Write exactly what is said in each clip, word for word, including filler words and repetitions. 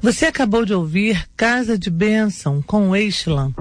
Você acabou de ouvir Casa de Bênção com Eichlan.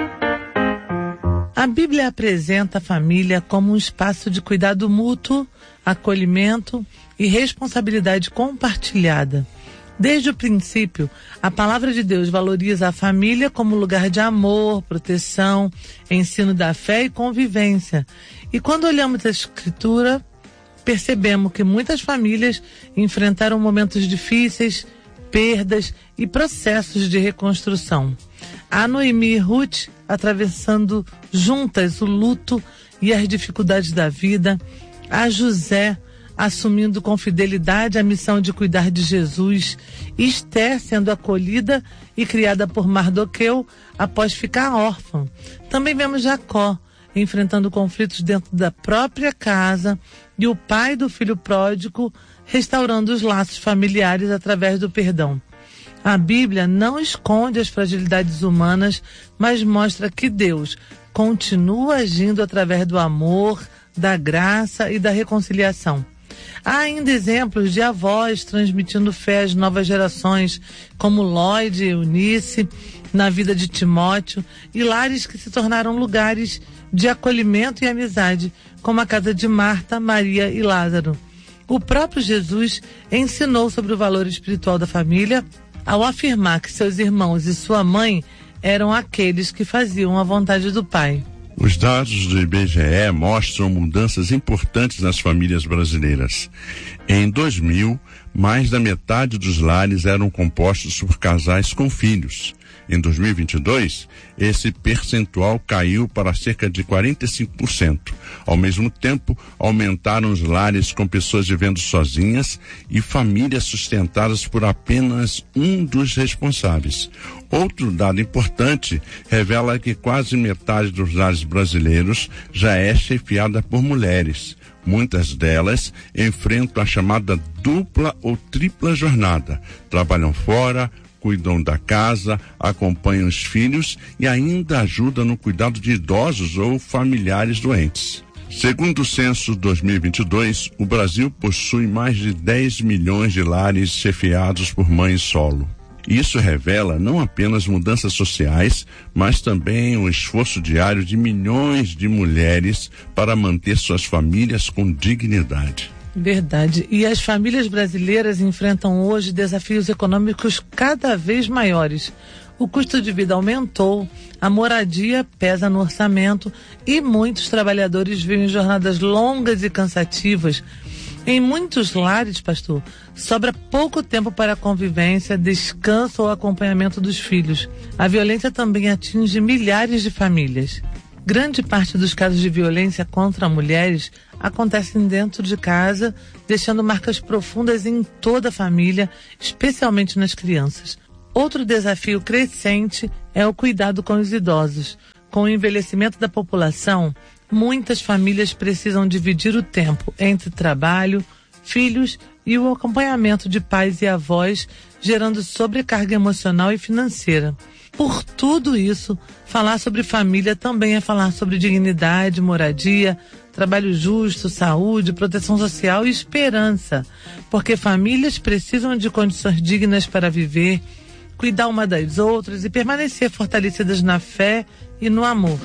A Bíblia apresenta a família como um espaço de cuidado mútuo, acolhimento e responsabilidade compartilhada. Desde o princípio, a palavra de Deus valoriza a família como lugar de amor, proteção, ensino da fé e convivência. E quando olhamos a Escritura, percebemos que muitas famílias enfrentaram momentos difíceis, perdas e processos de reconstrução. Há Noemi e Ruth atravessando juntas o luto e as dificuldades da vida. Há José assumindo com fidelidade a missão de cuidar de Jesus. Esther sendo acolhida e criada por Mardoqueu após ficar órfã. Também vemos Jacó enfrentando conflitos dentro da própria casa e o pai do filho pródigo restaurando os laços familiares através do perdão. A Bíblia não esconde as fragilidades humanas, mas mostra que Deus continua agindo através do amor, da graça e da reconciliação. Há ainda exemplos de avós transmitindo fé às novas gerações, como Lloyd e Eunice, na vida de Timóteo, e lares que se tornaram lugares de acolhimento e amizade, como a casa de Marta, Maria e Lázaro. O próprio Jesus ensinou sobre o valor espiritual da família ao afirmar que seus irmãos e sua mãe eram aqueles que faziam a vontade do Pai. Os dados do I B G E mostram mudanças importantes nas famílias brasileiras. Em dois mil, mais da metade dos lares eram compostos por casais com filhos. Em dois mil e vinte e dois, esse percentual caiu para cerca de quarenta e cinco por cento. Ao mesmo tempo, aumentaram os lares com pessoas vivendo sozinhas e famílias sustentadas por apenas um dos responsáveis. Outro dado importante revela que quase metade dos lares brasileiros já é chefiada por mulheres. Muitas delas enfrentam a chamada dupla ou tripla jornada. Trabalham fora, cuidam da casa, acompanham os filhos e ainda ajudam no cuidado de idosos ou familiares doentes. Segundo o censo dois mil e vinte e dois, o Brasil possui mais de dez milhões de lares chefiados por mães solo. Isso revela não apenas mudanças sociais, mas também o esforço diário de milhões de mulheres para manter suas famílias com dignidade. Verdade. E as famílias brasileiras enfrentam hoje desafios econômicos cada vez maiores. O custo de vida aumentou, a moradia pesa no orçamento e muitos trabalhadores vivem jornadas longas e cansativas. Em muitos lares, pastor, sobra pouco tempo para a convivência, descanso ou acompanhamento dos filhos. A violência também atinge milhares de famílias. Grande parte dos casos de violência contra mulheres acontecem dentro de casa, deixando marcas profundas em toda a família, especialmente nas crianças. Outro desafio crescente é o cuidado com os idosos. Com o envelhecimento da população, muitas famílias precisam dividir o tempo entre trabalho, filhos e o acompanhamento de pais e avós, gerando sobrecarga emocional e financeira. Por tudo isso, falar sobre família também é falar sobre dignidade, moradia, trabalho justo, saúde, proteção social e esperança. Porque famílias precisam de condições dignas para viver, cuidar uma das outras e permanecer fortalecidas na fé e no amor.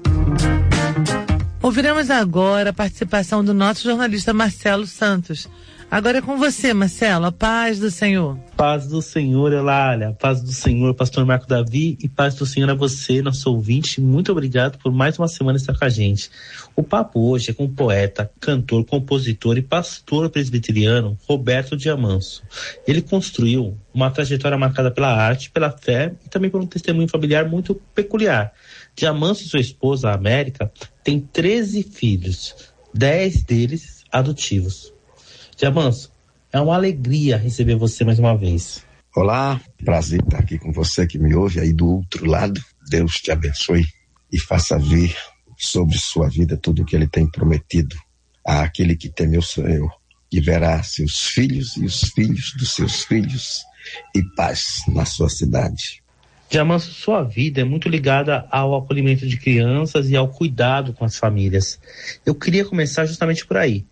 Ouviremos agora a participação do nosso jornalista Marcelo Santos. Agora é com você, Marcelo, a paz do Senhor. Paz do Senhor, Eulália, paz do Senhor, pastor Marco Davi, e paz do Senhor a você, nosso ouvinte. Muito obrigado por mais uma semana estar com a gente. O papo hoje é com o poeta, cantor, compositor e pastor presbiteriano Roberto Diamanso. Ele construiu uma trajetória marcada pela arte, pela fé e também por um testemunho familiar muito peculiar. Diamanso e sua esposa, a América, têm treze filhos, dez deles adotivos. Diamanso, é uma alegria receber você mais uma vez. Olá, prazer estar aqui com você que me ouve aí do outro lado. Deus te abençoe e faça ver sobre sua vida tudo o que Ele tem prometido àquele que teme o Senhor, e verá seus filhos e os filhos dos seus filhos e paz na sua cidade. Diamanso, sua vida é muito ligada ao acolhimento de crianças e ao cuidado com as famílias. Eu queria começar justamente por aí.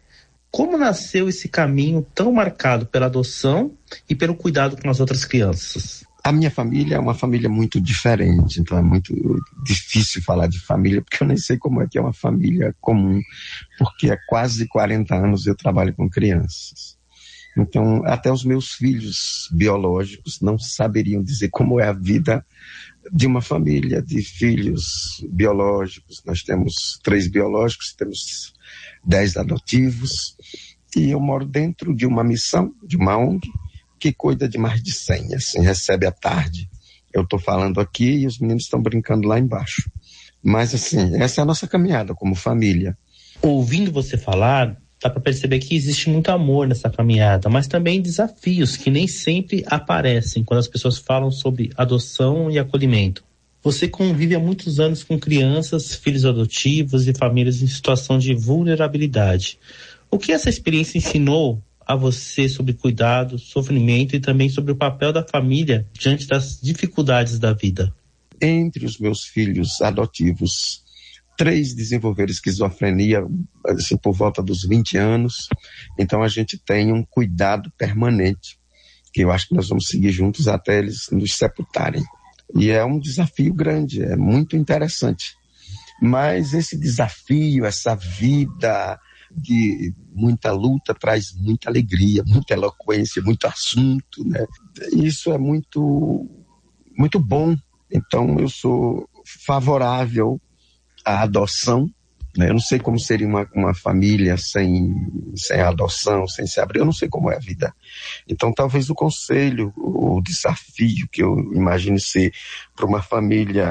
Como nasceu esse caminho tão marcado pela adoção e pelo cuidado com as outras crianças? A minha família é uma família muito diferente, então é muito difícil falar de família, porque eu nem sei como é que é uma família comum, porque há quase quarenta anos eu trabalho com crianças. Então, até os meus filhos biológicos não saberiam dizer como é a vida de uma família de filhos biológicos. Nós temos três biológicos, temos dez adotivos, e eu moro dentro de uma missão, de uma O N G, que cuida de mais de cem, assim, recebe à tarde. Eu estou falando aqui e os meninos estão brincando lá embaixo. Mas, assim, essa é a nossa caminhada como família. Ouvindo você falar, dá para perceber que existe muito amor nessa caminhada, mas também desafios que nem sempre aparecem quando as pessoas falam sobre adoção e acolhimento. Você convive há muitos anos com crianças, filhos adotivos e famílias em situação de vulnerabilidade. O que essa experiência ensinou a você sobre cuidado, sofrimento e também sobre o papel da família diante das dificuldades da vida? Entre os meus filhos adotivos, três desenvolveram esquizofrenia assim, por volta dos vinte anos. Então a gente tem um cuidado permanente, que eu acho que nós vamos seguir juntos até eles nos sepultarem. E é um desafio grande, é muito interessante. Mas esse desafio, essa vida de muita luta, traz muita alegria, muita eloquência, muito assunto, né? Isso é muito, muito bom. Então eu sou favorável à adoção, né? Eu não sei como seria uma, uma família sem, sem adoção, sem se abrir, eu não sei como é a vida. Então talvez o conselho, o desafio que eu imagine ser para uma família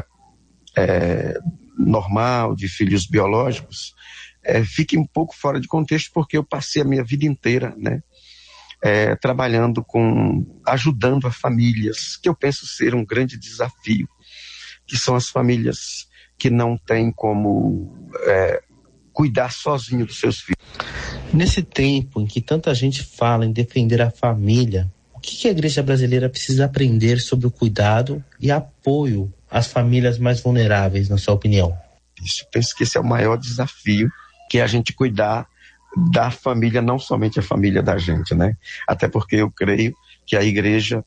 é, normal, de filhos biológicos, É, fique um pouco fora de contexto, porque eu passei a minha vida inteira, né, é, trabalhando com, ajudando a famílias, que eu penso ser um grande desafio, que são as famílias que não têm como é, cuidar sozinho dos seus filhos. Nesse tempo em que tanta gente fala em defender a família, o que, que a igreja brasileira precisa aprender sobre o cuidado e apoio às famílias mais vulneráveis, na sua opinião? Isso, eu penso que esse é o maior desafio, que é a gente cuidar da família, não somente a família da gente, né? Até porque eu creio que a igreja,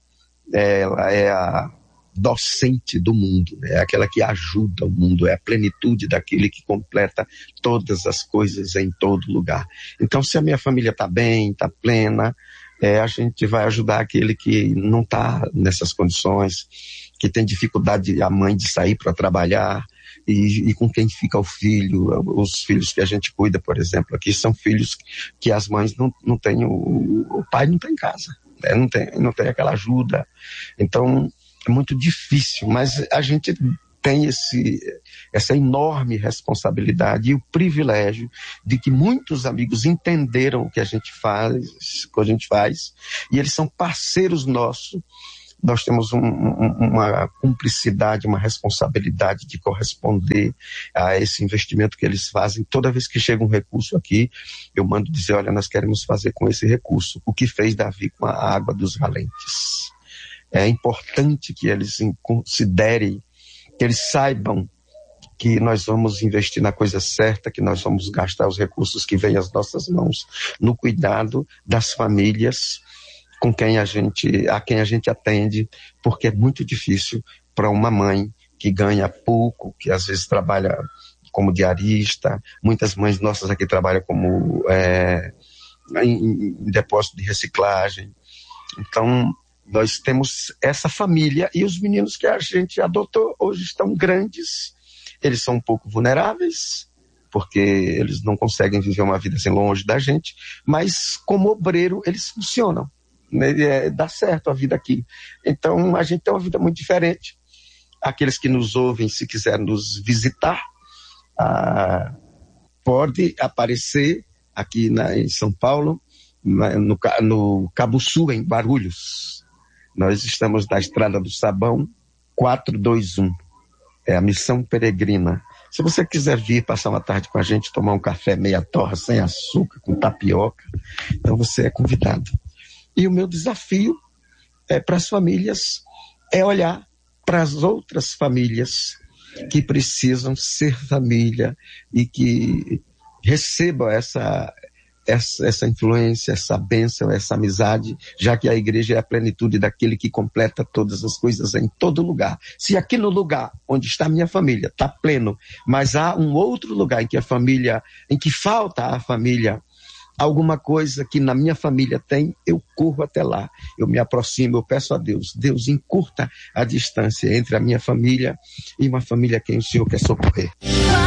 ela é a docente do mundo, né? É aquela que ajuda o mundo, é a plenitude daquele que completa todas as coisas em todo lugar. Então, se a minha família está bem, está plena, é, a gente vai ajudar aquele que não está nessas condições, que tem dificuldade, a mãe, de sair para trabalhar, E, e com quem fica o filho. Os filhos que a gente cuida, por exemplo, aqui são filhos que as mães não, não têm, o, o pai não tem em casa, né? não, tem, não tem aquela ajuda. Então é muito difícil, mas a gente tem esse, essa enorme responsabilidade e o privilégio de que muitos amigos entenderam o que a gente faz, o que a gente faz, e eles são parceiros nossos. Nós temos um, um, uma cumplicidade, uma responsabilidade de corresponder a esse investimento que eles fazem. Toda vez que chega um recurso aqui, eu mando dizer, olha, nós queremos fazer com esse recurso o que fez Davi com a água dos valentes. É importante que eles considerem, que eles saibam que nós vamos investir na coisa certa, que nós vamos gastar os recursos que vêm às nossas mãos no cuidado das famílias com quem a gente, a quem a gente atende, porque é muito difícil para uma mãe que ganha pouco, que às vezes trabalha como diarista. Muitas mães nossas aqui trabalham como é, em, em depósito de reciclagem. Então, nós temos essa família, e os meninos que a gente adotou hoje estão grandes. Eles são um pouco vulneráveis, porque eles não conseguem viver uma vida assim longe da gente, mas como obreiro eles funcionam. É, dá certo a vida aqui. Então a gente tem uma vida muito diferente. Aqueles que nos ouvem, se quiser nos visitar, ah, pode aparecer aqui na, em São Paulo, na, no, no Cabo Sul, em Guarulhos. Nós estamos na Estrada do Sabão quatrocentos e vinte e um. É a Missão Peregrina. Se você quiser vir passar uma tarde com a gente, tomar um café meia torra, sem açúcar, com tapioca, então você é convidado. E o meu desafio é, para as famílias é olhar para as outras famílias que precisam ser família e que recebam essa, essa, essa influência, essa bênção, essa amizade, já que a igreja é a plenitude daquele que completa todas as coisas em todo lugar. Se aqui no lugar onde está a minha família está pleno, mas há um outro lugar em que a família, em que falta a família alguma coisa que na minha família tem, eu corro até lá, eu me aproximo, eu peço a Deus, Deus encurta a distância entre a minha família e uma família a quem o Senhor quer socorrer.